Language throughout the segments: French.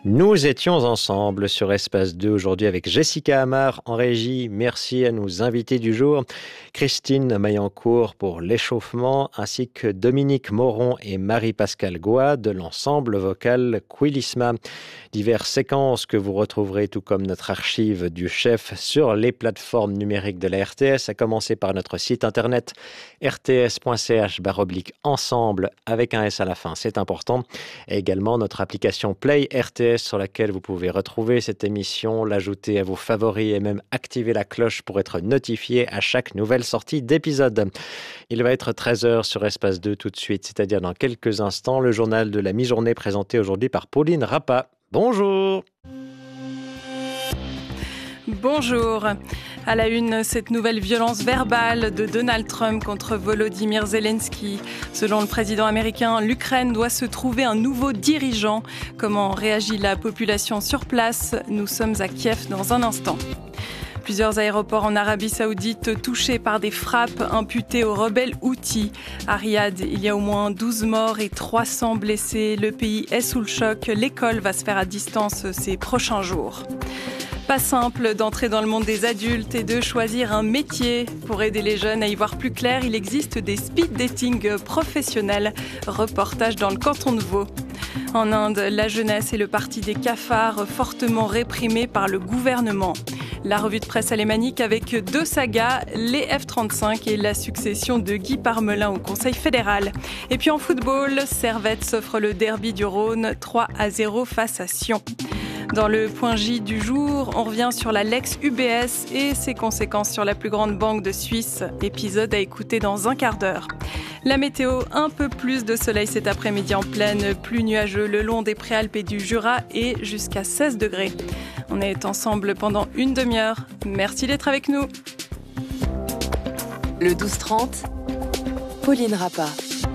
Nous étions ensemble sur Espace 2 aujourd'hui avec Jessica Amar en régie. Merci à nos invités du jour, Christine Maillancourt pour l'échauffement, ainsi que Dominique Moron et Marie-Pascale Goua de l'ensemble vocal Quilisma. Diverses séquences que vous retrouverez, tout comme notre archive du chef, sur les plateformes numériques de la RTS, à commencer par notre site internet rts.ch/ensemble avec un S à la fin, c'est important. Et également notre application Play RTS sur laquelle vous pouvez retrouver cette émission, l'ajouter à vos favoris et même activer la cloche pour être notifié à chaque nouvelle sortie d'épisode. Il va être 13h sur Espace 2 tout de suite, c'est-à-dire dans quelques instants, le journal de la mi-journée présenté aujourd'hui par Pauline Rappa. Bonjour. Bonjour. À la une, cette nouvelle violence verbale de Donald Trump contre Volodymyr Zelensky. Selon le président américain, l'Ukraine doit se trouver un nouveau dirigeant. Comment réagit la population sur place? Nous sommes à Kiev dans un instant. Plusieurs aéroports en Arabie Saoudite touchés par des frappes imputées aux rebelles Houthis. À Riyad, il y a au moins 12 morts et 300 blessés. Le pays est sous le choc. L'école va se faire à distance ces prochains jours. Pas simple d'entrer dans le monde des adultes et de choisir un métier. Pour aider les jeunes à y voir plus clair, il existe des speed dating professionnels. Reportage dans le canton de Vaud. En Inde, la jeunesse et le parti des cafards fortement réprimés par le gouvernement. La revue de presse alémanique avec deux sagas, les F-35 et la succession de Guy Parmelin au Conseil fédéral. Et puis en football, Servette s'offre le derby du Rhône 3-0 face à Sion. Dans le point J du jour, on revient sur la Lex UBS et ses conséquences sur la plus grande banque de Suisse. Épisode à écouter dans un quart d'heure. La météo, un peu plus de soleil cet après-midi en pleine, plus nuageux le long des Préalpes et du Jura et jusqu'à 16 degrés. On est ensemble pendant une demi-heure. Merci d'être avec nous. Le 12-30, Pauline Rappa.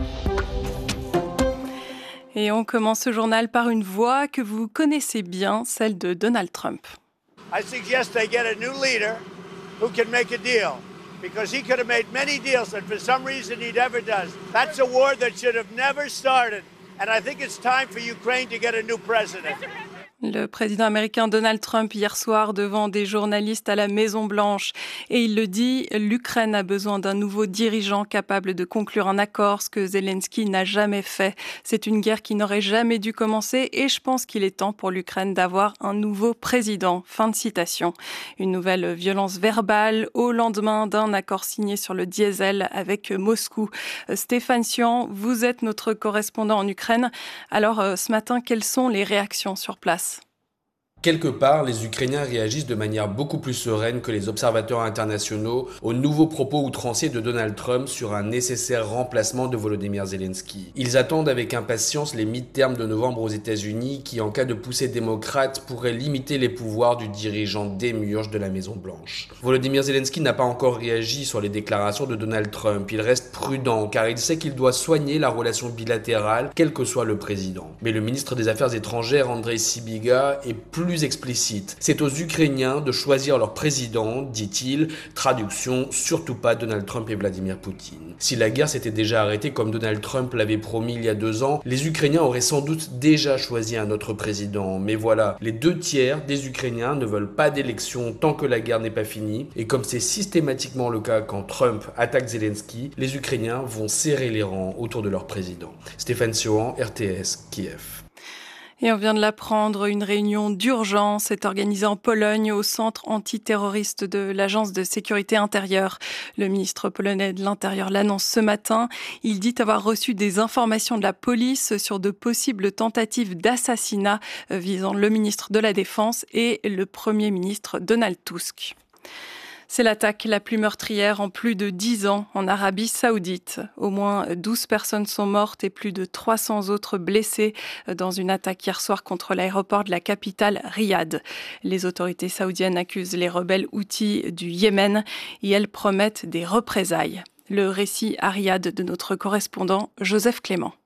Et on commence ce journal par une voix que vous connaissez bien, celle de Donald Trump. I suggest they get a new leader who can make a deal. Because he could have made many deals that for some reason he never does. That's a war that should have never started. And I think it's time for Ukraine to get a new president. Le président américain Donald Trump hier soir devant des journalistes à la Maison-Blanche. Et il le dit, l'Ukraine a besoin d'un nouveau dirigeant capable de conclure un accord, ce que Zelensky n'a jamais fait. C'est une guerre qui n'aurait jamais dû commencer et je pense qu'il est temps pour l'Ukraine d'avoir un nouveau président. Fin de citation. Une nouvelle violence verbale au lendemain d'un accord signé sur le diesel avec Moscou. Stéphane Sion, vous êtes notre correspondant en Ukraine. Alors ce matin, quelles sont les réactions sur place ? Quelque part, les Ukrainiens réagissent de manière beaucoup plus sereine que les observateurs internationaux aux nouveaux propos outranciers de Donald Trump sur un nécessaire remplacement de Volodymyr Zelensky. Ils attendent avec impatience les mi-termes de novembre aux États-Unis qui, en cas de poussée démocrate, pourraient limiter les pouvoirs du dirigeant démiurge de la Maison-Blanche. Volodymyr Zelensky n'a pas encore réagi sur les déclarations de Donald Trump. Il reste prudent car il sait qu'il doit soigner la relation bilatérale, quel que soit le président. Mais le ministre des Affaires étrangères, Andrei Sybiga, est plus explicite. C'est aux Ukrainiens de choisir leur président, dit-il. Traduction, surtout pas Donald Trump et Vladimir Poutine. Si la guerre s'était déjà arrêtée comme Donald Trump l'avait promis il y a 2 ans, les Ukrainiens auraient sans doute déjà choisi un autre président. Mais voilà, les 2/3 des Ukrainiens ne veulent pas d'élection tant que la guerre n'est pas finie. Et comme c'est systématiquement le cas quand Trump attaque Zelensky, les Ukrainiens vont serrer les rangs autour de leur président. Stéphane Sion, RTS, Kiev. Et on vient de l'apprendre, une réunion d'urgence est organisée en Pologne au centre antiterroriste de l'Agence de sécurité intérieure. Le ministre polonais de l'Intérieur l'annonce ce matin. Il dit avoir reçu des informations de la police sur de possibles tentatives d'assassinat visant le ministre de la Défense et le Premier ministre Donald Tusk. C'est l'attaque la plus meurtrière en plus de 10 ans en Arabie Saoudite. Au moins 12 personnes sont mortes et plus de 300 autres blessées dans une attaque hier soir contre l'aéroport de la capitale Riyad. Les autorités saoudiennes accusent les rebelles Houthis du Yémen et elles promettent des représailles. Le récit à Riyad de notre correspondant Joseph Clément.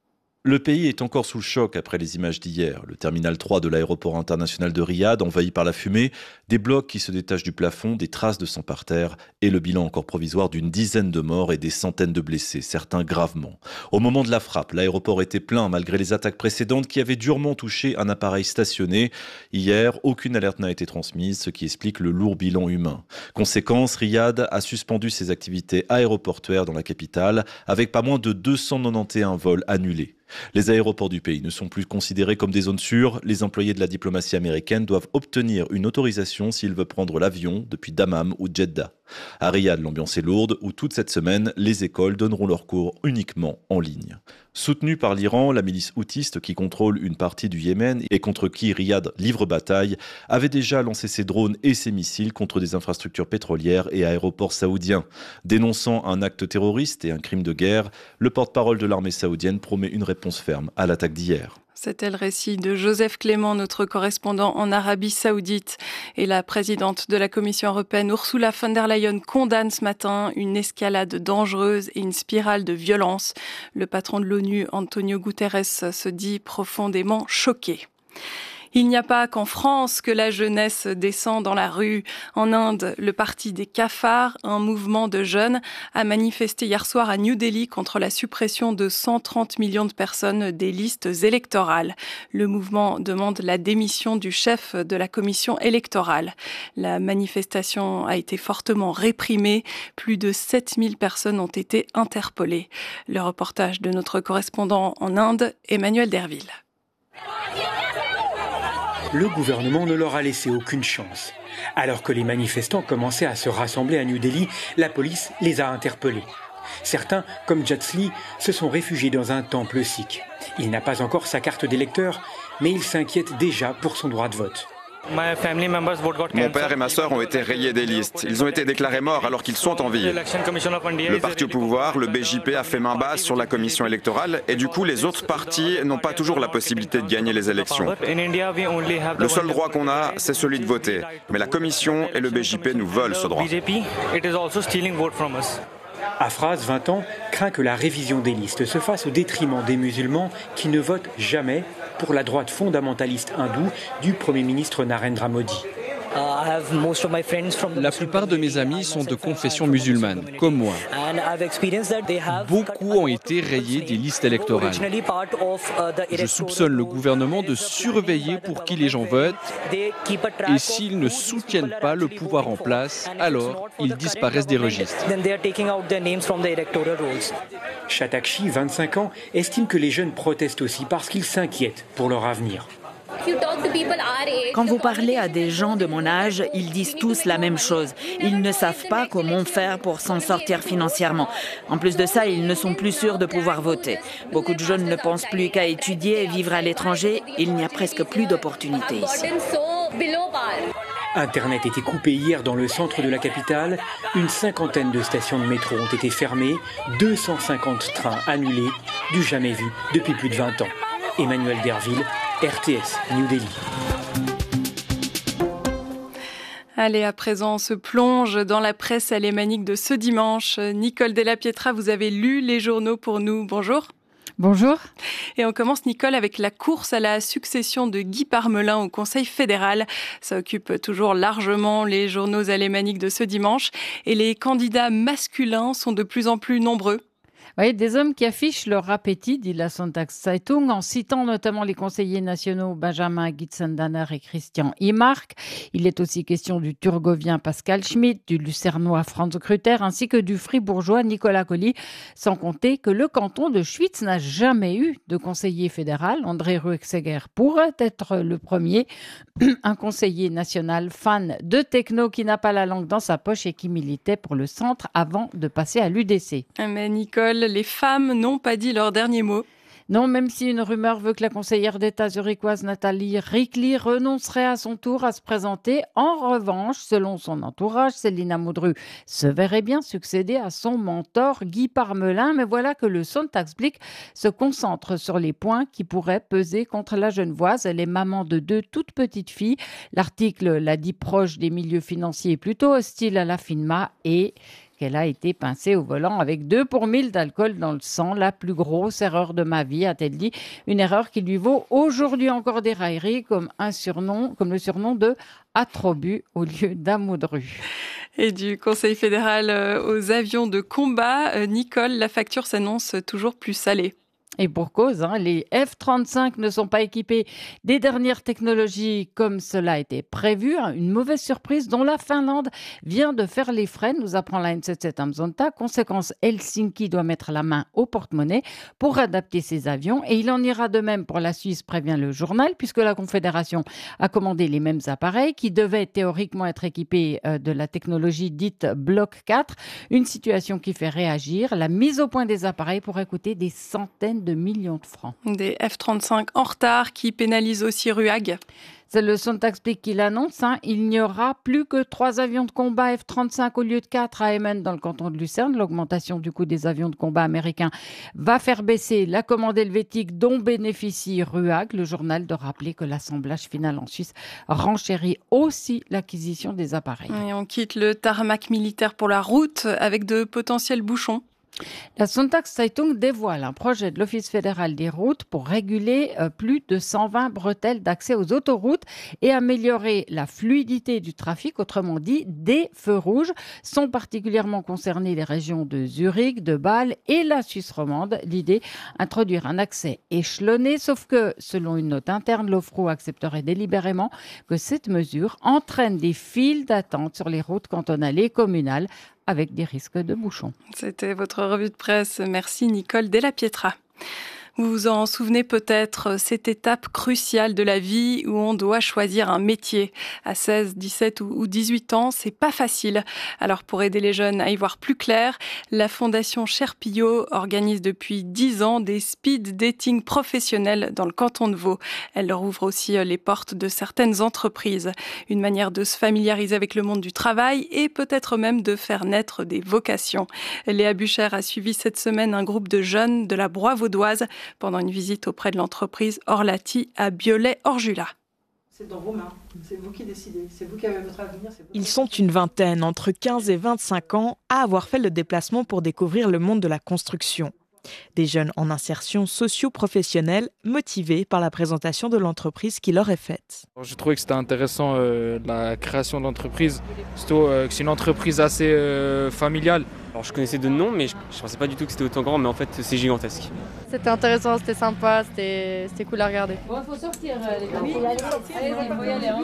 Le pays est encore sous le choc après les images d'hier. Le terminal 3 de l'aéroport international de Riyad, envahi par la fumée, des blocs qui se détachent du plafond, des traces de sang par terre et le bilan encore provisoire d'une dizaine de morts et des centaines de blessés, certains gravement. Au moment de la frappe, l'aéroport était plein malgré les attaques précédentes qui avaient durement touché un appareil stationné. Hier, aucune alerte n'a été transmise, ce qui explique le lourd bilan humain. Conséquence, Riyad a suspendu ses activités aéroportuaires dans la capitale avec pas moins de 291 vols annulés. Les aéroports du pays ne sont plus considérés comme des zones sûres. Les employés de la diplomatie américaine doivent obtenir une autorisation s'ils veulent prendre l'avion depuis Dammam ou Jeddah. À Riyad, l'ambiance est lourde où toute cette semaine, les écoles donneront leurs cours uniquement en ligne. Soutenue par l'Iran, la milice houtiste qui contrôle une partie du Yémen et contre qui Riyad livre bataille, avait déjà lancé ses drones et ses missiles contre des infrastructures pétrolières et aéroports saoudiens. Dénonçant un acte terroriste et un crime de guerre, le porte-parole de l'armée saoudienne promet une réponse ferme à l'attaque d'hier. C'était le récit de Joseph Clément, notre correspondant en Arabie Saoudite. Et la présidente de la Commission européenne, Ursula von der Leyen, condamne ce matin une escalade dangereuse et une spirale de violence. Le patron de l'ONU, Antonio Guterres, se dit profondément choqué. Il n'y a pas qu'en France que la jeunesse descend dans la rue. En Inde, le parti des cafards, un mouvement de jeunes, a manifesté hier soir à New Delhi contre la suppression de 130 millions de personnes des listes électorales. Le mouvement demande la démission du chef de la commission électorale. La manifestation a été fortement réprimée. Plus de 7000 personnes ont été interpellées. Le reportage de notre correspondant en Inde, Emmanuel Derville. Le gouvernement ne leur a laissé aucune chance. Alors que les manifestants commençaient à se rassembler à New Delhi, la police les a interpellés. Certains, comme Jatsli, se sont réfugiés dans un temple sikh. Il n'a pas encore sa carte d'électeur, mais il s'inquiète déjà pour son droit de vote. Mon père et ma sœur ont été rayés des listes. Ils ont été déclarés morts alors qu'ils sont en vie. Le parti au pouvoir, le BJP, a fait main basse sur la commission électorale et du coup les autres partis n'ont pas toujours la possibilité de gagner les élections. Le seul droit qu'on a, c'est celui de voter. Mais la commission et le BJP nous volent ce droit. Afraz, 20 ans, craint que la révision des listes se fasse au détriment des musulmans qui ne votent jamais pour la droite fondamentaliste hindoue du Premier ministre Narendra Modi. La plupart de mes amis sont de confession musulmane, comme moi. Beaucoup ont été rayés des listes électorales. Je soupçonne le gouvernement de surveiller pour qui les gens votent et s'ils ne soutiennent pas le pouvoir en place, alors ils disparaissent des registres. Chatakshi, 25 ans, estime que les jeunes protestent aussi parce qu'ils s'inquiètent pour leur avenir. Quand vous parlez à des gens de mon âge, ils disent tous la même chose. Ils ne savent pas comment faire pour s'en sortir financièrement. En plus de ça, ils ne sont plus sûrs de pouvoir voter. Beaucoup de jeunes ne pensent plus qu'à étudier et vivre à l'étranger. Il n'y a presque plus d'opportunités ici. Internet était coupé hier dans le centre de la capitale. Une cinquantaine de stations de métro ont été fermées. 250 trains annulés, du jamais vu depuis plus de 20 ans. Emmanuel Derville, RTS, New Delhi. Allez, à présent, on se plonge dans la presse alémanique de ce dimanche. Nicole Della Pietra, vous avez lu les journaux pour nous. Bonjour. Bonjour. Et on commence, Nicole, avec la course à la succession de Guy Parmelin au Conseil fédéral. Ça occupe toujours largement les journaux alémaniques de ce dimanche. Et les candidats masculins sont de plus en plus nombreux. Oui, des hommes qui affichent leur appétit, dit la Sonntagszeitung, en citant notamment les conseillers nationaux Benjamin Guitzendanner et Christian Imark. Il est aussi question du Turgovien Pascal Schmitt, du Lucernois Franz Grüter, ainsi que du Fribourgeois Nicolas Colli, sans compter que le canton de Schwyz n'a jamais eu de conseiller fédéral. André Ruexeger pourrait être le premier, un conseiller national fan de techno qui n'a pas la langue dans sa poche et qui militait pour le centre avant de passer à l'UDC. Mais Nicole, les femmes n'ont pas dit leur dernier mot. Non, même si une rumeur veut que la conseillère d'État zurichoise Nathalie Rikli renoncerait à son tour à se présenter. En revanche, selon son entourage, Célina Modru se verrait bien succéder à son mentor Guy Parmelin. Mais voilà que le Sonntagsblick se concentre sur les points qui pourraient peser contre la Genevoise. Elle est maman de 2 toutes petites filles. L'article la dit proche des milieux financiers, plutôt hostile à la FINMA et qu'elle a été pincée au volant avec 2 pour 1000 d'alcool dans le sang. La plus grosse erreur de ma vie, a-t-elle dit. Une erreur qui lui vaut aujourd'hui encore des railleries comme le surnom de à trop bu au lieu d'Amoudru. Et du Conseil fédéral aux avions de combat, Nicole, la facture s'annonce toujours plus salée. Et pour cause, les F-35 ne sont pas équipés des dernières technologies comme cela était prévu. Une mauvaise surprise dont la Finlande vient de faire les frais, nous apprend la N77 Amzonta. Conséquence, Helsinki doit mettre la main au porte-monnaie pour adapter ses avions. Et il en ira de même pour la Suisse, prévient le journal, puisque la Confédération a commandé les mêmes appareils qui devaient théoriquement être équipés de la technologie dite Block 4. Une situation qui fait réagir. La mise au point des appareils pourrait coûter des centaines de millions de francs. Des F-35 en retard qui pénalisent aussi RUAG. C'est le Sonntagblick qui l'annonce. Il n'y aura plus que 3 avions de combat F-35 au lieu de 4 à Emmen dans le canton de Lucerne. L'augmentation du coût des avions de combat américains va faire baisser la commande helvétique dont bénéficie RUAG. Le journal de rappeler que l'assemblage final en Suisse renchérit aussi l'acquisition des appareils. Et on quitte le tarmac militaire pour la route avec de potentiels bouchons. La Sonntagszeitung dévoile un projet de l'Office fédéral des routes pour réguler plus de 120 bretelles d'accès aux autoroutes et améliorer la fluidité du trafic. Autrement dit, des feux rouges sont particulièrement concernés les régions de Zurich, de Bâle et la Suisse romande. L'idée, introduire un accès échelonné, sauf que, selon une note interne, l'OFPRO accepterait délibérément que cette mesure entraîne des files d'attente sur les routes cantonales et communales, avec des risques de bouchons. C'était votre revue de presse. Merci Nicole Della Pietra. Vous vous en souvenez peut-être, cette étape cruciale de la vie où on doit choisir un métier. À 16, 17 ou 18 ans, c'est pas facile. Alors pour aider les jeunes à y voir plus clair, la Fondation Cherpillot organise depuis 10 ans des speed dating professionnels dans le canton de Vaud. Elle leur ouvre aussi les portes de certaines entreprises. Une manière de se familiariser avec le monde du travail et peut-être même de faire naître des vocations. Léa Bucher a suivi cette semaine un groupe de jeunes de la Broye vaudoise pendant une visite auprès de l'entreprise Orlati à Biolay-Orjula. C'est dans vos mains, c'est vous qui décidez, c'est vous qui avez votre avenir. Ils sont une vingtaine, entre 15 et 25 ans, à avoir fait le déplacement pour découvrir le monde de la construction. Des jeunes en insertion socio-professionnelle motivés par la présentation de l'entreprise qui leur est faite. J'ai trouvé que c'était intéressant la création de l'entreprise, surtout que c'est une entreprise assez familiale. Alors je connaissais de nom, mais je ne pensais pas du tout que c'était autant grand, mais en fait c'est gigantesque. C'était intéressant, c'était sympa, c'était cool à regarder. Bon, il faut sortir les gars. Il faut y aller.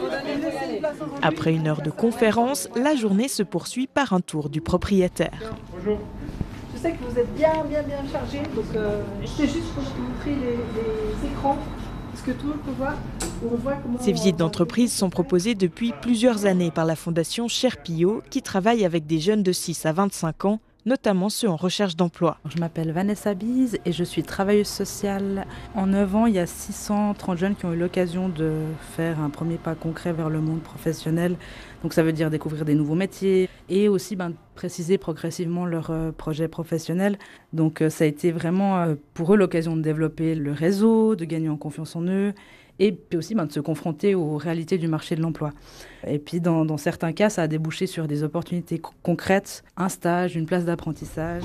Après une heure de conférence, la journée se poursuit par un tour du propriétaire. Bonjour. Je sais que vous êtes bien chargé, donc c'est juste pour vous montrer les écrans. Est-ce que tout le monde peut voir? Ces visites d'entreprise sont proposées depuis plusieurs années par la Fondation Cherpillot qui travaille avec des jeunes de 6 à 25 ans, notamment ceux en recherche d'emploi. Je m'appelle Vanessa Bise et je suis travailleuse sociale. En 9 ans, il y a 630 jeunes qui ont eu l'occasion de faire un premier pas concret vers le monde professionnel. Donc ça veut dire découvrir des nouveaux métiers et aussi préciser progressivement leur projet professionnel. Donc ça a été vraiment pour eux l'occasion de développer le réseau, de gagner en confiance en eux et puis aussi de se confronter aux réalités du marché de l'emploi. Et puis dans certains cas, ça a débouché sur des opportunités concrètes, un stage, une place d'apprentissage.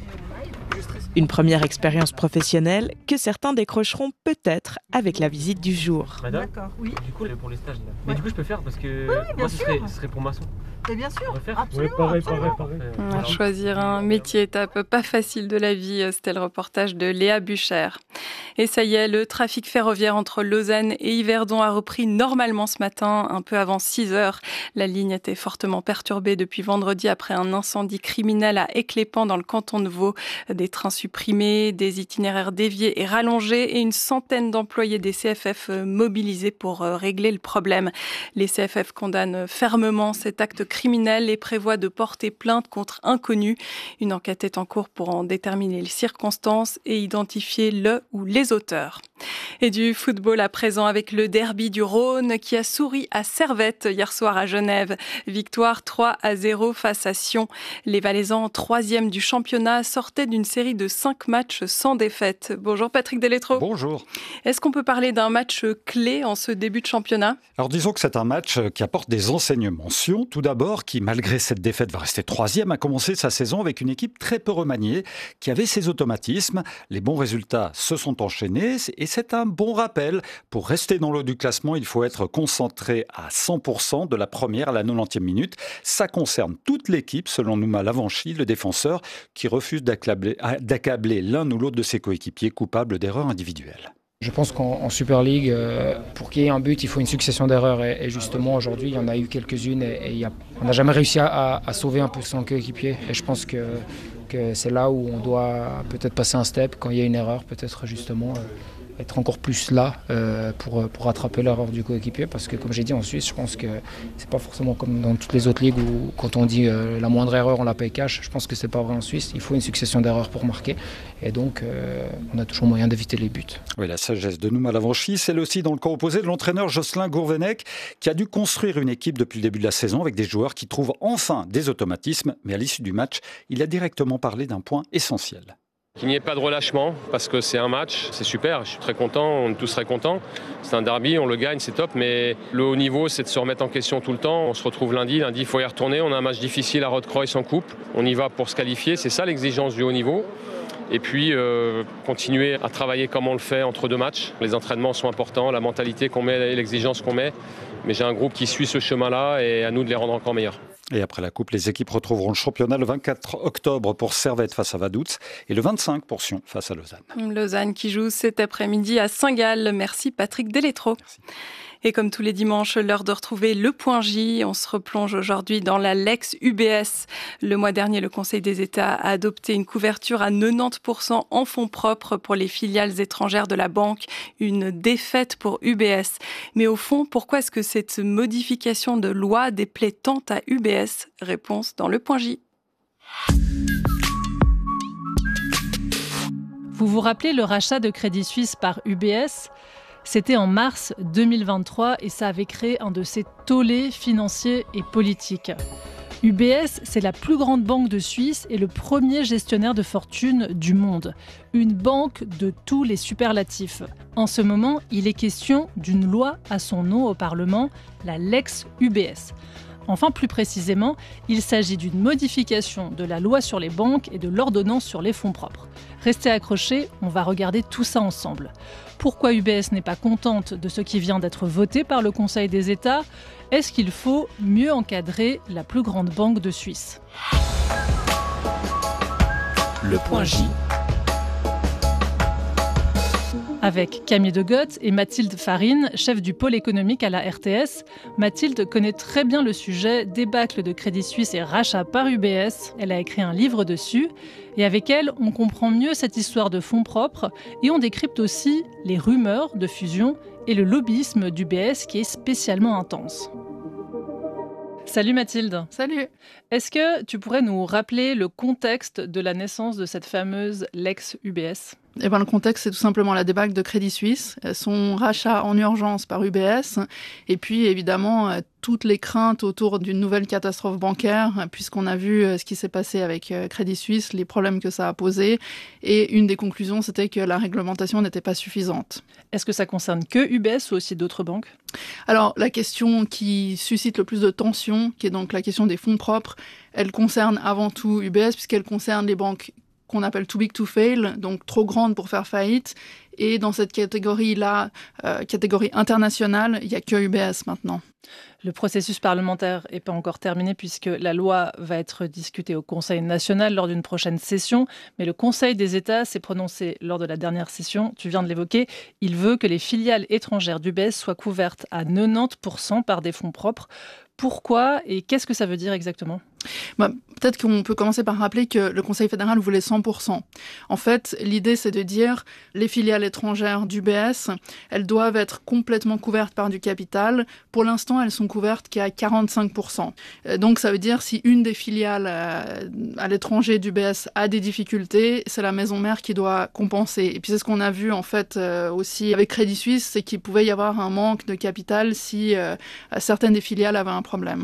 Une première expérience professionnelle que certains décrocheront peut-être avec la visite du jour. Madame, d'accord, oui. Du coup, pour les stages, là. Mais Ouais. du coup, je peux faire parce que Oui, bien moi, sûr. ce serait pour maçon. Et bien sûr, absolument. pareil. Choisir un métier, étape pas facile de la vie, c'était le reportage de Léa Bucher. Et ça y est, le trafic ferroviaire entre Lausanne et Yverdon a repris normalement ce matin, un peu avant 6 heures. La ligne était fortement perturbée depuis vendredi après un incendie criminel à Éclépant dans le canton de Vaud. Des trains supprimés, des itinéraires déviés et rallongés et une centaine d'employés des CFF mobilisés pour régler le problème. Les CFF condamnent fermement cet acte criminel et prévoient de porter plainte contre inconnus. Une enquête est en cours pour en déterminer les circonstances et identifier le ou les auteurs. Et du football à présent avec le derby du Rhône qui a souri à Servette hier soir à Genève. Victoire 3-0 face à Sion. Les Valaisans, 3e du championnat, sortaient d'une série de 5 matchs sans défaite. Bonjour Patrick Deletreau. Bonjour. Est-ce qu'on peut parler d'un match clé en ce début de championnat ? Alors disons que c'est un match qui apporte des enseignements. Sion, tout d'abord, qui malgré cette défaite va rester troisième a commencé sa saison avec une équipe très peu remaniée, qui avait ses automatismes. Les bons résultats se sont enchaînés et c'est un bon rappel. Pour rester dans le haut du classement, il faut être concentré à 100% de la première à la 90e minute. Ça concerne toute l'équipe, selon Nouma Lavanchy, le défenseur, qui refuse d'accabler l'un ou l'autre de ses coéquipiers coupables d'erreurs individuelles. Je pense qu'en Super League, pour qu'il y ait un but, il faut une succession d'erreurs. Et justement, aujourd'hui, il y en a eu quelques-unes et on n'a jamais réussi à sauver un peu son coéquipier. Et je pense que c'est là où on doit peut-être passer un step quand il y a une erreur, peut-être justement être encore plus là pour rattraper l'erreur du coéquipier. Parce que comme j'ai dit en Suisse, je pense que c'est pas forcément comme dans toutes les autres ligues où quand on dit la moindre erreur, on la paye cash. Je pense que c'est pas vrai en Suisse. Il faut une succession d'erreurs pour marquer. Et donc, on a toujours moyen d'éviter les buts. Oui, la sagesse de Nouma Lavanchy, celle aussi dans le camp opposé de l'entraîneur Jocelyn Gourvenec, qui a dû construire une équipe depuis le début de la saison avec des joueurs qui trouvent enfin des automatismes. Mais à l'issue du match, il a directement parlé d'un point essentiel. Qu'il n'y ait pas de relâchement, parce que c'est un match, c'est super, je suis très content, on est tous très contents. C'est un derby, on le gagne, c'est top, mais le haut niveau, c'est de se remettre en question tout le temps. On se retrouve lundi, il faut y retourner, on a un match difficile à Rotkreuz en coupe, on y va pour se qualifier, c'est ça l'exigence du haut niveau. Et puis continuer à travailler comme on le fait entre deux matchs. Les entraînements sont importants, la mentalité qu'on met et l'exigence qu'on met, mais j'ai un groupe qui suit ce chemin-là et à nous de les rendre encore meilleurs. Et après la Coupe, les équipes retrouveront le championnat le 24 octobre pour Servette face à Vaduz et le 25 pour Sion face à Lausanne. Lausanne qui joue cet après-midi à Saint-Gall. Merci Patrick Delétro. Merci. Et comme tous les dimanches, l'heure de retrouver le point J. On se replonge aujourd'hui dans la Lex UBS. Le mois dernier, le Conseil des États a adopté une couverture à 90% en fonds propres pour les filiales étrangères de la banque. Une défaite pour UBS. Mais au fond, pourquoi est-ce que cette modification de loi déplaît tant à UBS ? Réponse dans le point J. Vous vous rappelez le rachat de Crédit Suisse par UBS ? C'était en mars 2023 et ça avait créé un de ces tollés financiers et politiques. UBS, c'est la plus grande banque de Suisse et le premier gestionnaire de fortune du monde. Une banque de tous les superlatifs. En ce moment, il est question d'une loi à son nom au Parlement, la Lex UBS. Enfin, plus précisément, il s'agit d'une modification de la loi sur les banques et de l'ordonnance sur les fonds propres. Restez accrochés, on va regarder tout ça ensemble. Pourquoi UBS n'est pas contente de ce qui vient d'être voté par le Conseil des États ? Est-ce qu'il faut mieux encadrer la plus grande banque de Suisse ? Le point J. Avec Camille Degotte et Mathilde Farine, chef du pôle économique à la RTS. Mathilde connaît très bien le sujet, débâcle de Crédit Suisse et rachat par UBS. Elle a écrit un livre dessus. Et avec elle, on comprend mieux cette histoire de fonds propres et on décrypte aussi les rumeurs de fusion et le lobbyisme d'UBS qui est spécialement intense. Salut Mathilde. Salut. Est-ce que tu pourrais nous rappeler le contexte de la naissance de cette fameuse Lex UBS ? Le contexte, c'est tout simplement la débâcle de Crédit Suisse, son rachat en urgence par UBS, et puis évidemment toutes les craintes autour d'une nouvelle catastrophe bancaire, puisqu'on a vu ce qui s'est passé avec Crédit Suisse, les problèmes que ça a posé, et une des conclusions, c'était que la réglementation n'était pas suffisante. Est-ce que ça concerne que UBS ou aussi d'autres banques ? Alors, la question qui suscite le plus de tension, qui est donc la question des fonds propres, elle concerne avant tout UBS, puisqu'elle concerne les banques qu'on appelle too big to fail, donc trop grandes pour faire faillite. Et dans cette catégorie-là, catégorie internationale, il n'y a que UBS maintenant. Le processus parlementaire n'est pas encore terminé puisque la loi va être discutée au Conseil national lors d'une prochaine session. Mais le Conseil des États s'est prononcé lors de la dernière session, tu viens de l'évoquer. Il veut que les filiales étrangères d'UBS soient couvertes à 90% par des fonds propres. Pourquoi et qu'est-ce que ça veut dire exactement ? Peut-être qu'on peut commencer par rappeler que le Conseil fédéral voulait 100%. En fait, l'idée, c'est de dire les filiales étrangères d'UBS, elles doivent être complètement couvertes par du capital. Pour l'instant, elles sont couvertes qu'à 45%. Donc, ça veut dire si une des filiales à l'étranger d'UBS a des difficultés, c'est la maison mère qui doit compenser. Et puis, c'est ce qu'on a vu, en fait, aussi avec Crédit Suisse, c'est qu'il pouvait y avoir un manque de capital si certaines des filiales avaient un problème.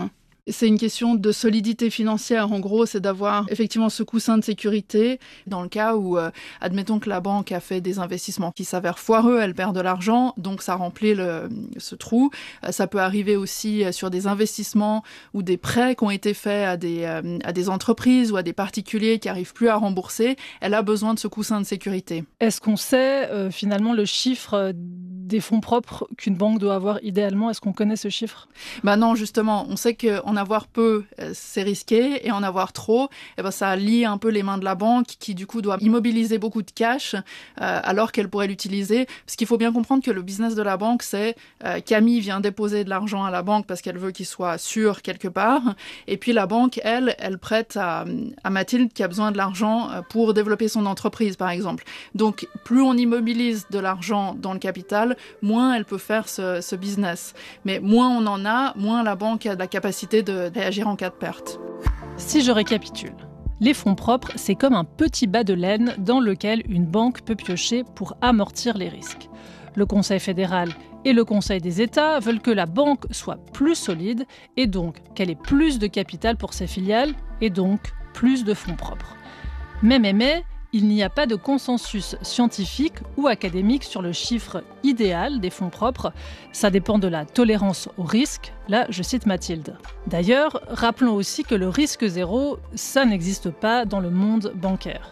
C'est une question de solidité financière. En gros, c'est d'avoir effectivement ce coussin de sécurité dans le cas où, admettons que la banque a fait des investissements qui s'avèrent foireux, elle perd de l'argent, donc ça remplit ce trou. Ça peut arriver aussi sur des investissements ou des prêts qui ont été faits à des entreprises ou à des particuliers qui n'arrivent plus à rembourser. Elle a besoin de ce coussin de sécurité. Est-ce qu'on sait finalement le chiffre des fonds propres qu'une banque doit avoir idéalement? Est-ce qu'on connaît ce chiffre? Non, justement, on sait qu'en avoir peu, c'est risqué, et en avoir trop, ça lie un peu les mains de la banque qui, du coup, doit immobiliser beaucoup de cash alors qu'elle pourrait l'utiliser. Parce qu'il faut bien comprendre que le business de la banque, c'est Camille vient déposer de l'argent à la banque parce qu'elle veut qu'il soit sûr quelque part, et puis la banque, elle prête à Mathilde qui a besoin de l'argent pour développer son entreprise, par exemple. Donc, plus on immobilise de l'argent dans le capital, moins elle peut faire ce business. Mais moins on en a, moins la banque a de la capacité de réagir en cas de perte. Si je récapitule, les fonds propres, c'est comme un petit bas de laine dans lequel une banque peut piocher pour amortir les risques. Le Conseil fédéral et le Conseil des États veulent que la banque soit plus solide et donc qu'elle ait plus de capital pour ses filiales et donc plus de fonds propres. Mais, il n'y a pas de consensus scientifique ou académique sur le chiffre idéal des fonds propres. Ça dépend de la tolérance au risque. Là, je cite Mathilde. D'ailleurs, rappelons aussi que le risque zéro, ça n'existe pas dans le monde bancaire.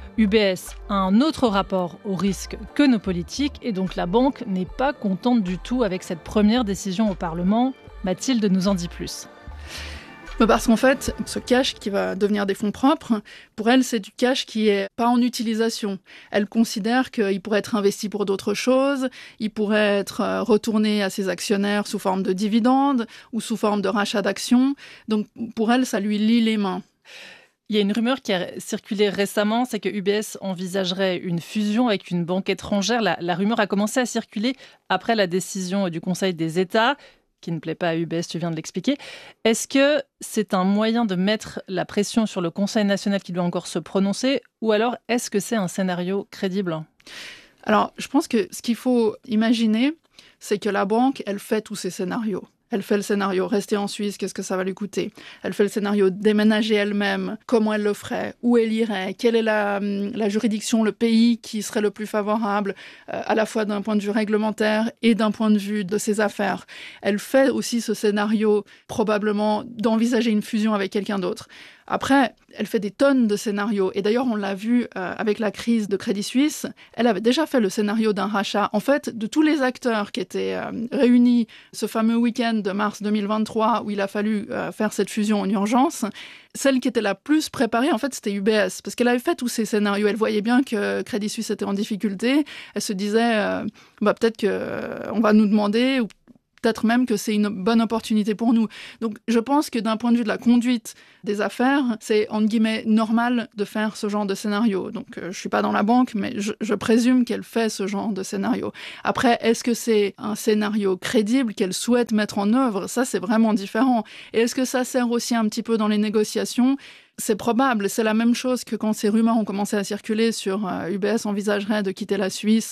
UBS a un autre rapport au risque que nos politiques et donc la banque n'est pas contente du tout avec cette première décision au Parlement. Mathilde nous en dit plus. Parce qu'en fait, ce cash qui va devenir des fonds propres, pour elle, c'est du cash qui est pas en utilisation. Elle considère qu'il pourrait être investi pour d'autres choses, il pourrait être retourné à ses actionnaires sous forme de dividendes ou sous forme de rachat d'actions. Donc pour elle, ça lui lie les mains. Il y a une rumeur qui a circulé récemment, c'est que UBS envisagerait une fusion avec une banque étrangère. La rumeur a commencé à circuler après la décision du Conseil des États, qui ne plaît pas à UBS, tu viens de l'expliquer. Est-ce que c'est un moyen de mettre la pression sur le Conseil national qui doit encore se prononcer, ou alors est-ce que c'est un scénario crédible? Alors, je pense que ce qu'il faut imaginer, c'est que la banque, elle fait tous ces scénarios. Elle fait le scénario rester en Suisse, qu'est-ce que ça va lui coûter? Elle fait le scénario déménager elle-même, comment elle le ferait, où elle irait, quelle est la juridiction, le pays qui serait le plus favorable, à la fois d'un point de vue réglementaire et d'un point de vue de ses affaires. Elle fait aussi ce scénario probablement d'envisager une fusion avec quelqu'un d'autre. Après, elle fait des tonnes de scénarios. Et d'ailleurs, on l'a vu avec la crise de Crédit Suisse. Elle avait déjà fait le scénario d'un rachat. En fait, de tous les acteurs qui étaient réunis ce fameux week-end de mars 2023 où il a fallu faire cette fusion en urgence, celle qui était la plus préparée, en fait, c'était UBS. Parce qu'elle avait fait tous ces scénarios. Elle voyait bien que Crédit Suisse était en difficulté. Elle se disait, peut-être qu'on va nous demander, ou peut-être même que c'est une bonne opportunité pour nous. Donc, je pense que d'un point de vue de la conduite des affaires, c'est, entre guillemets, normal de faire ce genre de scénario. Donc, je ne suis pas dans la banque, mais je présume qu'elle fait ce genre de scénario. Après, est-ce que c'est un scénario crédible qu'elle souhaite mettre en œuvre? Ça, c'est vraiment différent. Et est-ce que ça sert aussi un petit peu dans les négociations? C'est probable, c'est la même chose que quand ces rumeurs ont commencé à circuler sur UBS envisagerait de quitter la Suisse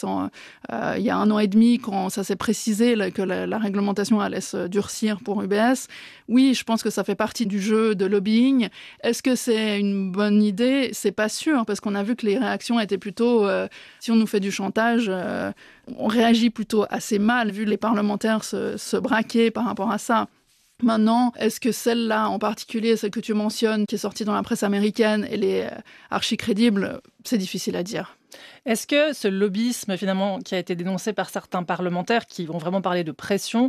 il y a 1 an et demi, quand ça s'est précisé que la réglementation allait se durcir pour UBS. Oui, je pense que ça fait partie du jeu de lobbying. Est-ce que c'est une bonne idée? C'est pas sûr, parce qu'on a vu que les réactions étaient plutôt, si on nous fait du chantage, on réagit plutôt assez mal, vu les parlementaires se braquer par rapport à ça. Maintenant, est-ce que celle-là, en particulier, celle que tu mentionnes, qui est sortie dans la presse américaine, elle est archi-crédible? C'est difficile à dire. Est-ce que ce lobbyisme, finalement, qui a été dénoncé par certains parlementaires qui vont vraiment parler de pression,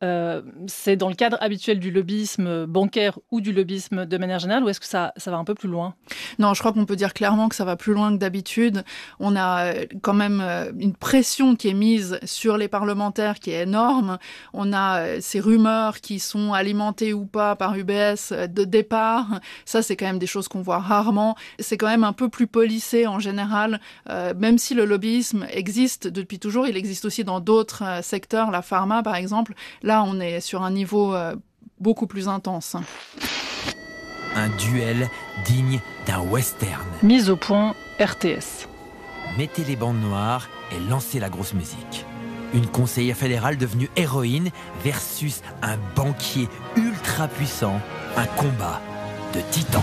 c'est dans le cadre habituel du lobbyisme bancaire ou du lobbyisme de manière générale, ou est-ce que ça va un peu plus loin? Non, je crois qu'on peut dire clairement que ça va plus loin que d'habitude. On a quand même une pression qui est mise sur les parlementaires qui est énorme. On a ces rumeurs qui sont alimentées ou pas par UBS de départ. Ça, c'est quand même des choses qu'on voit rarement. C'est quand même un peu plus policé en général. Même si le lobbyisme existe depuis toujours, il existe aussi dans d'autres secteurs, la pharma par exemple. Là, on est sur un niveau beaucoup plus intense. Un duel digne d'un western. Mise au point RTS. Mettez les bandes noires et lancez la grosse musique. Une conseillère fédérale devenue héroïne versus un banquier ultra ultra puissant, un combat de titans.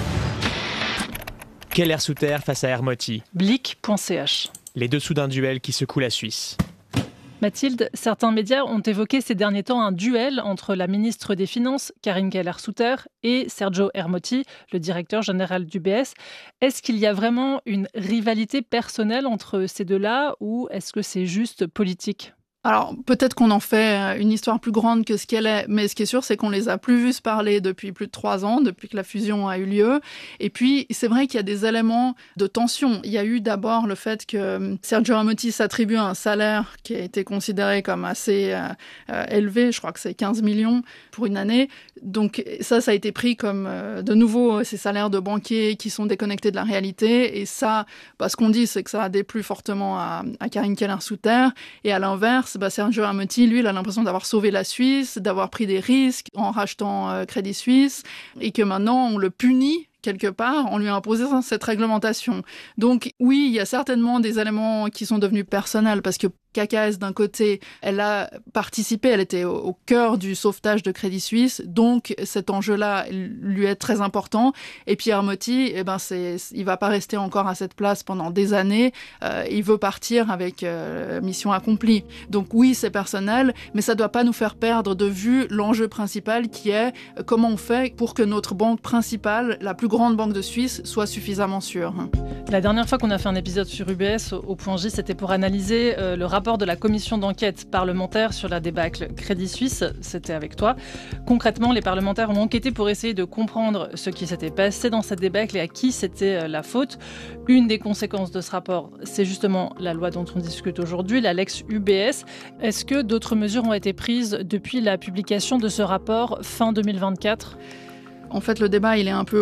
Keller Souter face à Hermotti. Blick.ch. Les dessous d'un duel qui secoue la Suisse. Mathilde, certains médias ont évoqué ces derniers temps un duel entre la ministre des Finances, Karine Keller-Souter, et Sergio Hermotti, le directeur général d'UBS. Est-ce qu'il y a vraiment une rivalité personnelle entre ces deux-là ou est-ce que c'est juste politique ? Alors, peut-être qu'on en fait une histoire plus grande que ce qu'elle est, mais ce qui est sûr, c'est qu'on les a plus vus se parler depuis plus de 3 ans, depuis que la fusion a eu lieu. Et puis, c'est vrai qu'il y a des éléments de tension. Il y a eu d'abord le fait que Sergio Hermotti s'attribue un salaire qui a été considéré comme assez élevé, je crois que c'est 15 millions pour une année. Donc ça a été pris comme, de nouveau, ces salaires de banquiers qui sont déconnectés de la réalité. Et ça, ce qu'on dit, c'est que ça a déplu fortement à Karine Keller-Souter. Et à l'inverse, Sergio Hermotti, lui, il a l'impression d'avoir sauvé la Suisse, d'avoir pris des risques en rachetant Crédit Suisse, et que maintenant on le punit quelque part en lui imposant cette réglementation. Donc oui, il y a certainement des éléments qui sont devenus personnels, parce que KKS, d'un côté, elle a participé, elle était au cœur du sauvetage de Crédit Suisse, donc cet enjeu-là lui est très important. Et puis Hermotti, il va pas rester encore à cette place pendant des années, il veut partir avec mission accomplie. Donc oui, c'est personnel, mais ça doit pas nous faire perdre de vue l'enjeu principal qui est comment on fait pour que notre banque principale, la plus grande banque de Suisse, soit suffisamment sûre. La dernière fois qu'on a fait un épisode sur UBS au Point J, c'était pour analyser le rapport de la commission d'enquête parlementaire sur la débâcle Crédit Suisse. C'était avec toi. Concrètement, les parlementaires ont enquêté pour essayer de comprendre ce qui s'était passé dans cette débâcle et à qui c'était la faute. Une des conséquences de ce rapport, c'est justement la loi dont on discute aujourd'hui, la Lex UBS. Est-ce que d'autres mesures ont été prises depuis la publication de ce rapport fin 2024 ? En fait, le débat,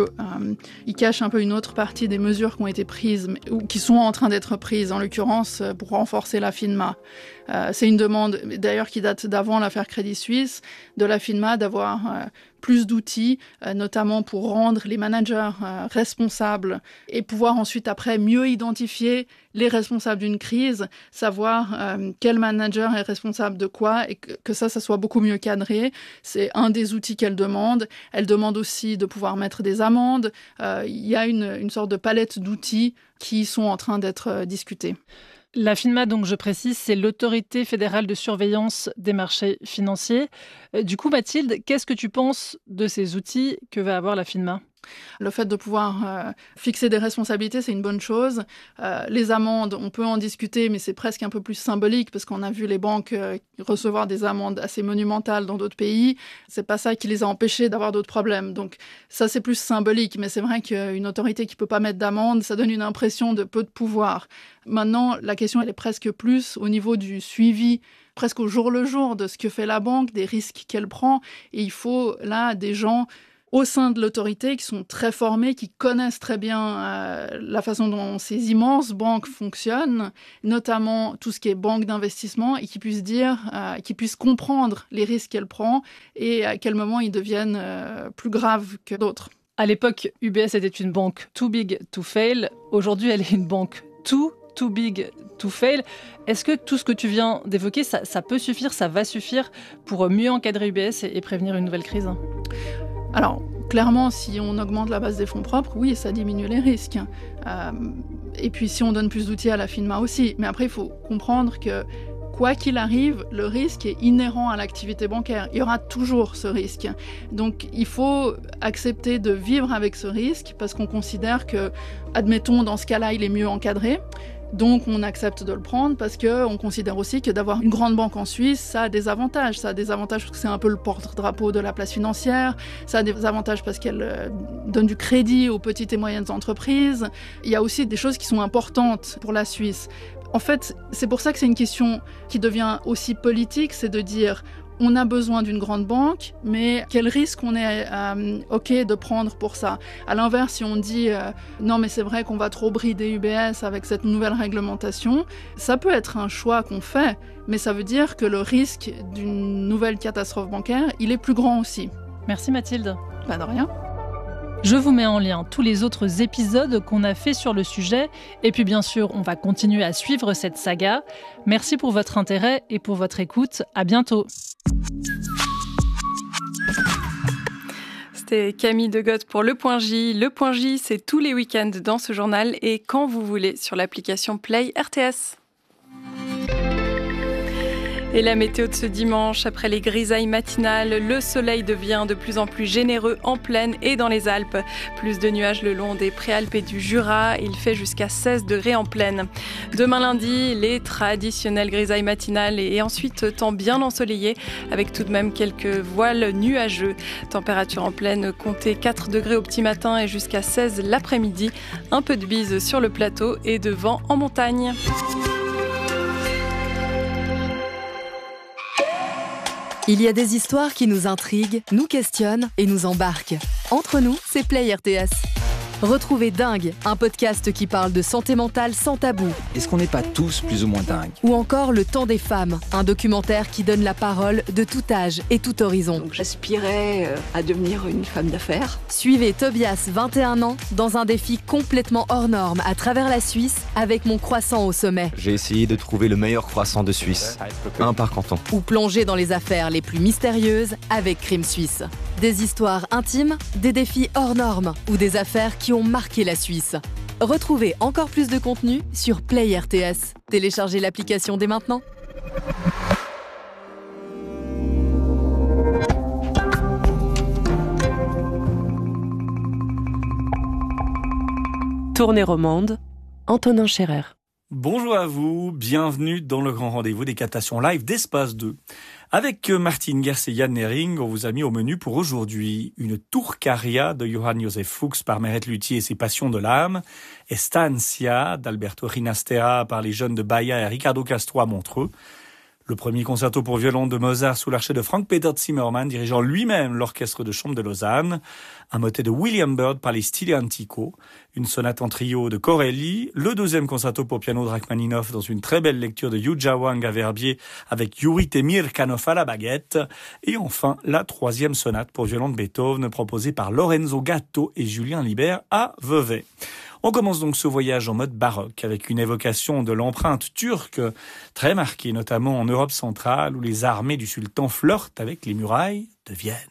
il cache un peu une autre partie des mesures qui ont été prises ou qui sont en train d'être prises, en l'occurrence pour renforcer la FINMA. C'est une demande, d'ailleurs, qui date d'avant l'affaire Crédit Suisse, de la FINMA d'avoir plus d'outils, notamment pour rendre les managers responsables et pouvoir ensuite, après, mieux identifier les responsables d'une crise, savoir quel manager est responsable de quoi et que ça soit beaucoup mieux cadré. C'est un des outils qu'elle demande. Elle demande aussi de pouvoir mettre des amendes. Il y a une sorte de palette d'outils qui sont en train d'être discutés. La FINMA, donc je précise, c'est l'autorité fédérale de surveillance des marchés financiers. Du coup, Mathilde, qu'est-ce que tu penses de ces outils que va avoir la FINMA ? Le fait de pouvoir fixer des responsabilités, c'est une bonne chose. Les amendes, on peut en discuter, mais c'est presque un peu plus symbolique parce qu'on a vu les banques recevoir des amendes assez monumentales dans d'autres pays. C'est pas ça qui les a empêchés d'avoir d'autres problèmes. Donc ça, c'est plus symbolique. Mais c'est vrai qu'une autorité qui peut pas mettre d'amende, ça donne une impression de peu de pouvoir. Maintenant, la question, elle est presque plus au niveau du suivi, presque au jour le jour de ce que fait la banque, des risques qu'elle prend. Et il faut là des gens au sein de l'autorité qui sont très formés, qui connaissent très bien la façon dont ces immenses banques fonctionnent, notamment tout ce qui est banque d'investissement, et qui puissent comprendre les risques qu'elle prend et à quel moment ils deviennent plus graves que d'autres. À l'époque, UBS était une banque too big to fail. Aujourd'hui, elle est une banque too big to fail. Est-ce que tout ce que tu viens d'évoquer, ça peut suffire, ça va suffire pour mieux encadrer UBS et prévenir une nouvelle crise ? Alors, clairement, si on augmente la base des fonds propres, oui, ça diminue les risques. Et puis, si on donne plus d'outils à la FINMA aussi. Mais après, il faut comprendre que, quoi qu'il arrive, le risque est inhérent à l'activité bancaire. Il y aura toujours ce risque. Donc, il faut accepter de vivre avec ce risque parce qu'on considère que, admettons, dans ce cas-là, il est mieux encadré. Donc, on accepte de le prendre parce qu'on considère aussi que d'avoir une grande banque en Suisse, ça a des avantages. Ça a des avantages parce que c'est un peu le porte-drapeau de la place financière. Ça a des avantages parce qu'elle donne du crédit aux petites et moyennes entreprises. Il y a aussi des choses qui sont importantes pour la Suisse. En fait, c'est pour ça que c'est une question qui devient aussi politique, c'est de dire on a besoin d'une grande banque, mais quel risque on est OK de prendre pour ça ? À l'inverse, si on dit non, mais c'est vrai qu'on va trop brider UBS avec cette nouvelle réglementation, ça peut être un choix qu'on fait, mais ça veut dire que le risque d'une nouvelle catastrophe bancaire, il est plus grand aussi. Merci Mathilde. Pas de rien. Je vous mets en lien tous les autres épisodes qu'on a fait sur le sujet. Et puis bien sûr, on va continuer à suivre cette saga. Merci pour votre intérêt et pour votre écoute. À bientôt. C'était Camille Degotte pour Le Point J. Le Point J, c'est tous les week-ends dans ce journal et quand vous voulez sur l'application Play RTS. Et la météo de ce dimanche, après les grisailles matinales, le soleil devient de plus en plus généreux en plaine et dans les Alpes. Plus de nuages le long des Préalpes et du Jura. Il fait jusqu'à 16 degrés en plaine. Demain lundi, les traditionnelles grisailles matinales et ensuite temps bien ensoleillé avec tout de même quelques voiles nuageux. Température en plaine, comptez 4 degrés au petit matin et jusqu'à 16 l'après-midi. Un peu de bise sur le plateau et de vent en montagne. Il y a des histoires qui nous intriguent, nous questionnent et nous embarquent. Entre nous, c'est Play RTS. Retrouvez Dingue, un podcast qui parle de santé mentale sans tabou. Est-ce qu'on n'est pas tous plus ou moins dingues ? Ou encore Le Temps des femmes, un documentaire qui donne la parole de tout âge et tout horizon. Donc j'aspirais à devenir une femme d'affaires. Suivez Tobias, 21 ans, dans un défi complètement hors norme à travers la Suisse avec Mon Croissant au sommet. J'ai essayé de trouver le meilleur croissant de Suisse, un par canton. Ou plonger dans les affaires les plus mystérieuses avec Crime Suisse. Des histoires intimes, des défis hors normes ou des affaires qui ont marqué la Suisse. Retrouvez encore plus de contenu sur Play RTS. Téléchargez l'application dès maintenant. Tournée romande, Antonin Scherer. Bonjour à vous, bienvenue dans le grand rendez-vous des captations live d'Espace 2. Avec Martine Gers et Yann Nering, on vous a mis au menu pour aujourd'hui une Turcaria de Johann Josef Fuchs par Meret Luthier et ses Passions de l'âme, Estancia d'Alberto Ginastera par les jeunes de Bahia et Ricardo Castro à Montreux, le premier concerto pour violon de Mozart sous l'archet de Frank-Peter Zimmermann, dirigeant lui-même l'orchestre de chambre de Lausanne, un motet de William Byrd par les Stile Antico, une sonate en trio de Corelli, le deuxième concerto pour piano de Rachmaninoff dans une très belle lecture de Yuja Wang à Verbier avec Yuri Temir Kanoff à la baguette, et enfin la troisième sonate pour violon de Beethoven proposée par Lorenzo Gatto et Julien Libert à Vevey. On commence donc ce voyage en mode baroque avec une évocation de l'empreinte turque très marquée, notamment en Europe centrale où les armées du sultan flirtent avec les murailles de Vienne.